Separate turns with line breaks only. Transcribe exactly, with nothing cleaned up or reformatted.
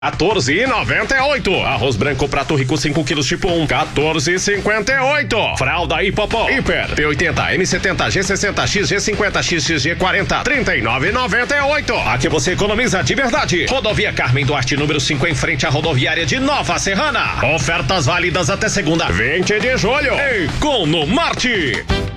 quatorze e noventa e oito. Arroz branco prato rico cinco quilos tipo um, quatorze e cinquenta e oito. Fralda Hipopó Hiper P oitenta, M setenta, G sessenta, X G cinquenta, X X G quarenta, trinta e nove e noventa e oito. Aqui você economiza de verdade. Rodovia Carmen Duarte, número cinco, em frente à rodoviária de Nova Serrana. Ofertas válidas até segunda, vinte de julho. E com no Marte.